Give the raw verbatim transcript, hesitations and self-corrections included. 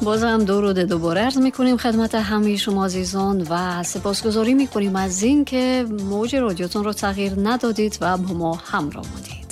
باز هم درود دوباره عرض میکنیم خدمت همه شما عزیزان و سپاسگزاری میکنیم از این که موج رادیوتون رو تغییر ندادید و با ما همراه بودید.